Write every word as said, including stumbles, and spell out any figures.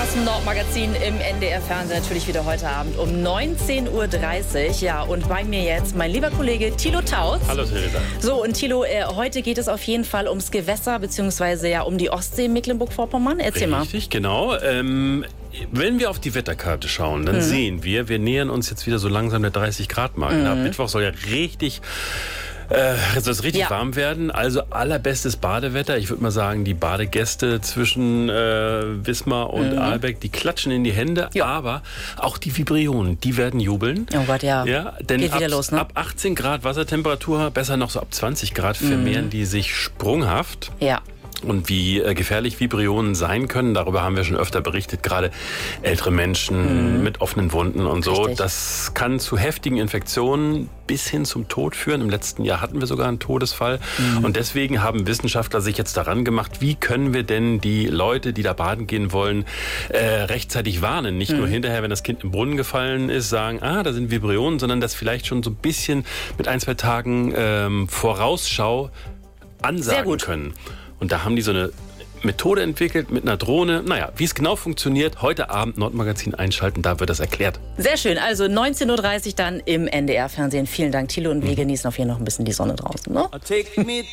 Das Nordmagazin im N D R-Fernsehen natürlich wieder heute Abend um neunzehn Uhr dreißig. Ja, und bei mir jetzt mein lieber Kollege Thilo Tautz. Hallo Theresa. So, und Thilo, äh, heute geht es auf jeden Fall ums Gewässer, beziehungsweise ja um die Ostsee Mecklenburg-Vorpommern. Erzähl mal. Richtig, genau. Ähm, wenn wir auf die Wetterkarte schauen, dann mhm. sehen wir, wir nähern uns jetzt wieder so langsam der dreißig Grad Marke. Mhm. Ab Mittwoch soll ja richtig... Äh, es soll richtig ja. warm werden, also allerbestes Badewetter. Ich würde mal sagen, die Badegäste zwischen äh, Wismar und mhm. Ahlbeck, die klatschen in die Hände, ja. aber auch die Vibrionen, die werden jubeln. Oh Gott, ja. ja denn Geht ab, wieder los, ne? ab achtzehn Grad Wassertemperatur, besser noch so ab zwanzig Grad, vermehren mhm. die sich sprunghaft. Ja. Und wie äh, gefährlich Vibrionen sein können, darüber haben wir schon öfter berichtet, gerade ältere Menschen mhm. mit offenen Wunden und so. Richtig. Das kann zu heftigen Infektionen bis hin zum Tod führen. Im letzten Jahr hatten wir sogar einen Todesfall. Mhm. Und deswegen haben Wissenschaftler sich jetzt daran gemacht, wie können wir denn die Leute, die da baden gehen wollen, äh, rechtzeitig warnen. Nicht mhm. nur hinterher, wenn das Kind im Brunnen gefallen ist, sagen, ah, da sind Vibrionen, sondern das vielleicht schon so ein bisschen mit ein, zwei Tagen ähm, Vorausschau ansagen können. Und da haben die so eine Methode entwickelt mit einer Drohne. Naja, wie es genau funktioniert, heute Abend Nordmagazin einschalten, da wird das erklärt. Sehr schön, also neunzehn Uhr dreißig dann im N D R-Fernsehen. Vielen Dank, Thilo, und wir mhm. genießen auf jeden Fall noch ein bisschen die Sonne draußen. Ne?